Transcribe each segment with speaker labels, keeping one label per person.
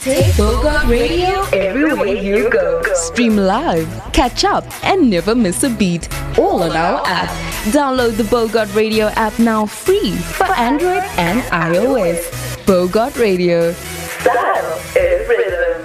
Speaker 1: Take Bogart Radio everywhere you go. Stream live, catch up, and never miss a beat. All on our app. Download the Bogart Radio app now free for Android and iOS. Bogart Radio. Style is rhythm.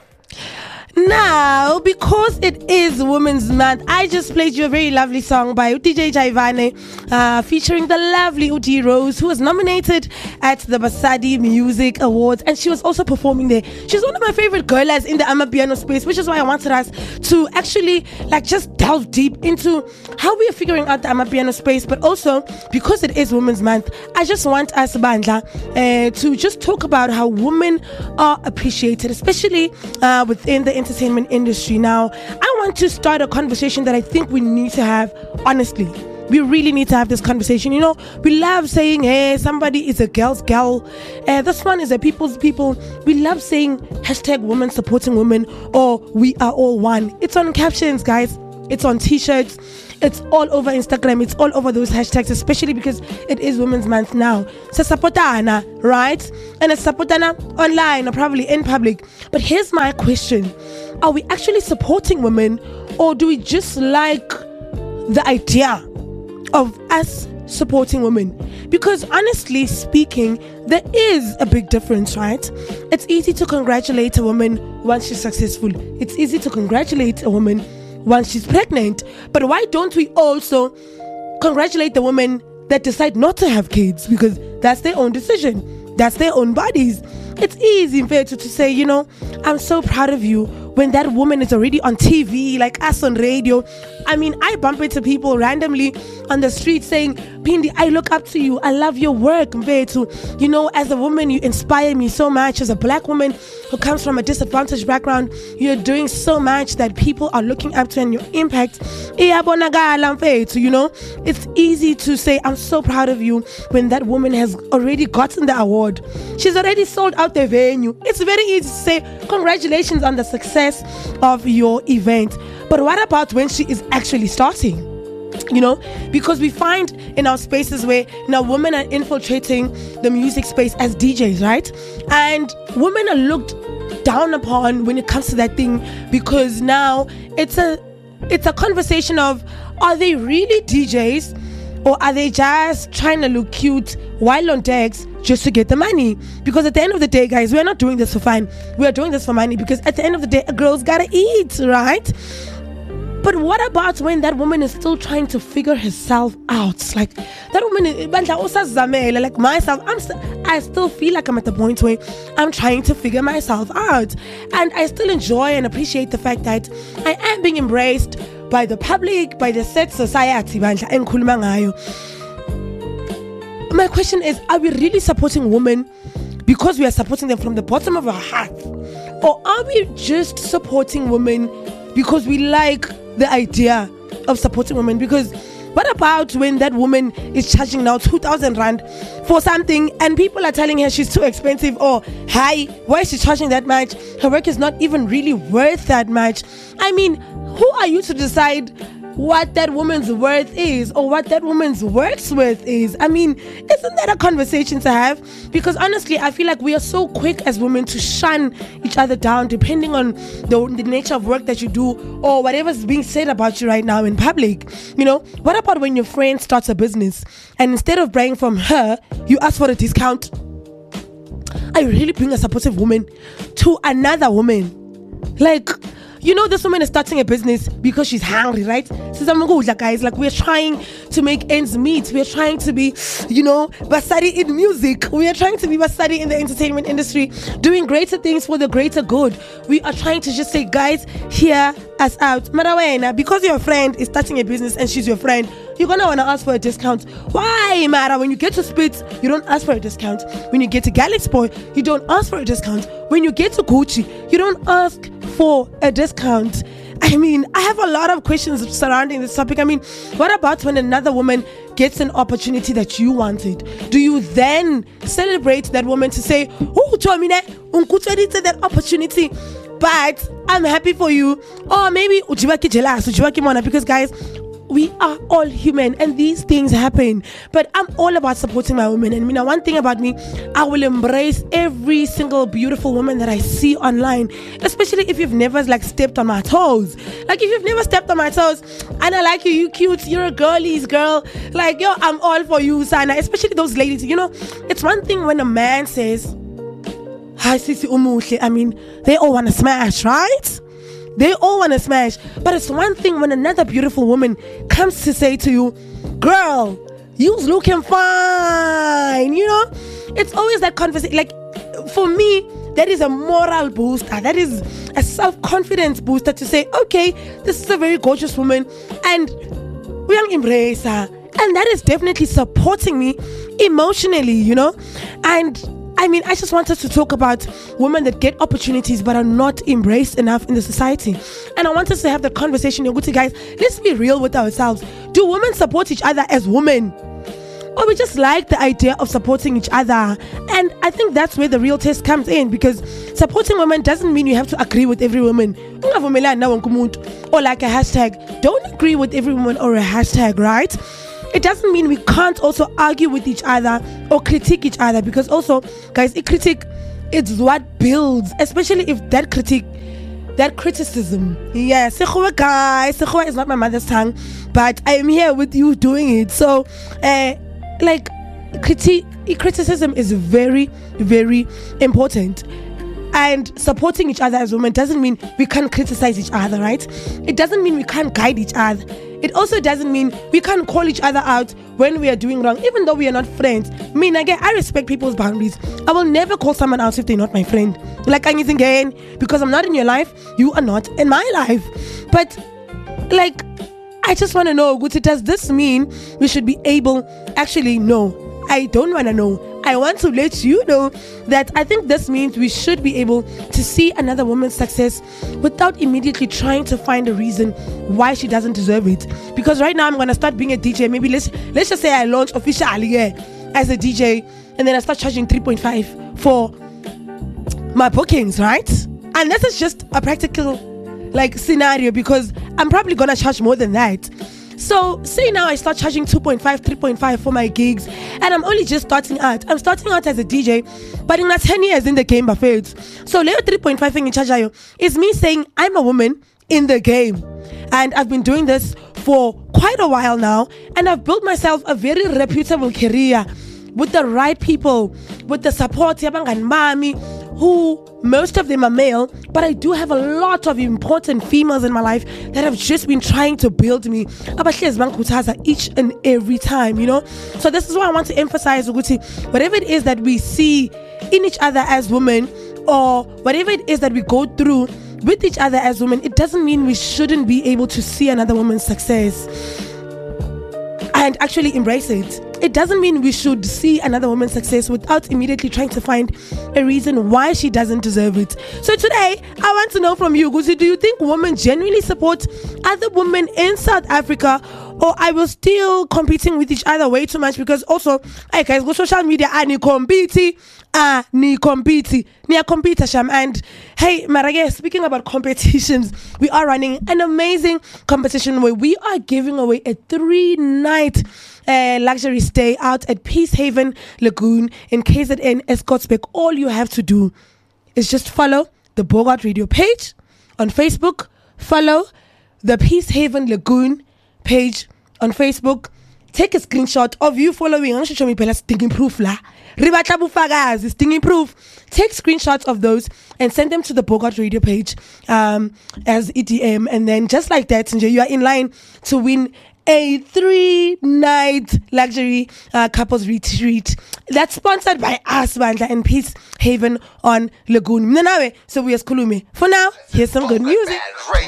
Speaker 2: Now, because it is Women's Month, I just played you a very lovely song by DJ Jaivane, featuring the lovely Uti Rose, who was nominated at the Basadi Music Awards, and she was also performing there. She's one of my favorite girls in the Amapiano space, which is why I wanted us to actually just delve deep into how we are figuring out the Amapiano space, but also because it is Women's Month, I just want us, Bandla, to just talk about how women are appreciated, especially within the entertainment industry. Now, I want to start a conversation that I think we need to have, honestly. We really need to have this conversation. You know, we love saying, hey, somebody is a girl's girl. This one is a people's people. We love saying hashtag women supporting women, or we are all one. It's on captions, guys. It's on t-shirts. It's all over Instagram. It's all over those hashtags, especially because it is Women's Month now. So supportana, right? And it's supportana online or probably in public. But here's my question. Are we actually supporting women, or do we just like the idea of us supporting women? Because honestly speaking, there is a big difference, right? It's easy to congratulate a woman once she's successful. It's easy to congratulate a woman once she's pregnant. But why don't we also congratulate the women that decide not to have kids? Because that's their own decision. That's their own bodies. It's easy, in fact, to say, you know, I'm so proud of you, when that woman is already on TV, like us on radio. I mean, I bump into people randomly on the street saying, Pindi, I look up to you. I love your work, Mfethu. You know, as a woman, you inspire me so much. As a black woman who comes from a disadvantaged background, you're doing so much that people are looking up to, and your impact, iyabonakala, Mfethu, you know. It's easy to say, I'm so proud of you, when that woman has already gotten the award. She's already sold out the venue. It's very easy to say, congratulations on the success of your event. But what about when she is actually starting? You know, because we find in our spaces where now women are infiltrating the music space as DJs, right? And women are looked down upon when it comes to that thing, because now it's a conversation of, are they really DJs, or are they just trying to look cute while on decks just to get the money? Because at the end of the day, guys, we're not doing this for fun. We are doing this for money, because at the end of the day, a girl's gotta eat, right? But what about when that woman is still trying to figure herself out? Like, that woman, like myself, I still feel like I'm at the point where I'm trying to figure myself out. And I still enjoy and appreciate the fact that I am being embraced by the public, by the set society. My question is, are we really supporting women because we are supporting them from the bottom of our hearts? Or are we just supporting women because we like the idea of supporting women? Because what about when that woman is charging now 2,000 Rand for something, and people are telling her she's too expensive, or hi, why is she charging that much? Her work is not even really worth that much. I mean, who are you to decide what that woman's worth is, or what that woman's work's worth is? I mean, isn't that a conversation to have? Because honestly, I feel like we are so quick as women to shun each other down, depending on the nature of work that you do, or whatever's being said about you right now in public. You know, what about when your friend starts a business, and instead of buying from her, you ask for a discount? Are you really being a supportive woman to another woman? Like, you know, this woman is starting a business because she's hungry, right? Guys, like, we're trying to make ends meet. We're trying to be, you know, basadi in music. We are trying to be basadi in the entertainment industry, doing greater things for the greater good. We are trying to just say, guys, hear us out. Marawena, because your friend is starting a business and she's your friend, you're gonna wanna ask for a discount. Why, Mara? When you get to Spitz, you don't ask for a discount. When you get to Galaxy Boy, you don't ask for a discount. When you get to Gucci, you don't ask for a discount. I mean, I have a lot of questions surrounding this topic. I mean, what about when another woman gets an opportunity that you wanted? Do you then celebrate that woman to say, oh, Chomine, that opportunity, but I'm happy for you? Or maybe, because guys, we are all human and these things happen. But I'm all about supporting my women. And one thing about me, I will embrace every single beautiful woman that I see online, especially if you've never stepped on my toes. Like, if you've never stepped on my toes and I like you, you cute, you're a girlies girl, like, yo, I'm all for you, Sana. Especially those ladies, it's one thing when a man says, hi, Sisi Umuhle. I mean, they all want to smash, right? They all want to smash. But it's one thing when another beautiful woman comes to say to you, girl, you's looking fine. It's always that conversation. Like, for me, that is a moral booster. That is a self-confidence booster to say, okay, this is a very gorgeous woman and we'll embrace her. And that is definitely supporting me emotionally, And I just wanted to talk about women that get opportunities but are not embraced enough in the society. And I want us to have the conversation. Guys, let's be real with ourselves. Do women support each other as women? Or we just like the idea of supporting each other? And I think that's where the real test comes in, because supporting women doesn't mean you have to agree with every woman. Or like a hashtag. Don't agree with every woman or a hashtag, right? It doesn't mean we can't also argue with each other or critique each other, because also, guys, a critique is what builds, especially if that criticism. Yeah, Sekhuwa, guys, Sekhuwa is not my mother's tongue, but I am here with you doing it. So, criticism is very, very important. And supporting each other as women doesn't mean we can't criticize each other, right? It doesn't mean we can't guide each other. It also doesn't mean we can't call each other out when we are doing wrong, even though we are not friends. I respect people's boundaries. I will never call someone out if they're not my friend. Like, again, because I'm not in your life, you are not in my life. But, I just want to know, Guti, does this mean we should be able... Actually, no. I don't want to know. I want to let you know that I think this means we should be able to see another woman's success without immediately trying to find a reason why she doesn't deserve it. Because right now I'm going to start being a DJ. Maybe let's just say I launch officially as a DJ, and then I start charging 3.5 for my bookings, right? And this is just a practical scenario, because I'm probably going to charge more than that. So, say now I start charging 2.5, 3.5 for my gigs, and I'm only just starting out. I'm starting out as a DJ, but in 10 years in the game, buffet. So, later 3.5 in charge is me saying I'm a woman in the game. And I've been doing this for quite a while now, and I've built myself a very reputable career with the right people, with the support, Yabang and Mami, who most of them are male, but I do have a lot of important females in my life that have just been trying to build me each and every time, So this is why I want to emphasize, whatever it is that we see in each other as women, or whatever it is that we go through with each other as women, it doesn't mean we shouldn't be able to see another woman's success and actually embrace it. It doesn't mean we should see another woman's success without immediately trying to find a reason why she doesn't deserve it. So today, I want to know from you, Gusi, do you think women genuinely support other women in South Africa, or are we still competing with each other way too much? Because also, hey guys, go social media, ni compete, sham. And hey, Marage, speaking about competitions, we are running an amazing competition where we are giving away a 3-night luxury stay out at Peacehaven Lagoon in KZN Escortsburg. All you have to do is just follow the Bogart Radio page on Facebook, follow the Peacehaven Lagoon page on Facebook, take a screenshot of you following. I'm show me stinging proof la. Stinging proof. Take screenshots of those and send them to the Bogart Radio page as EDM, and then just like that, you are in line to win a 3-night luxury couples retreat that's sponsored by us, Bandla, and Peacehaven on Lagoon. So we are Skulume. For now, here's some good music.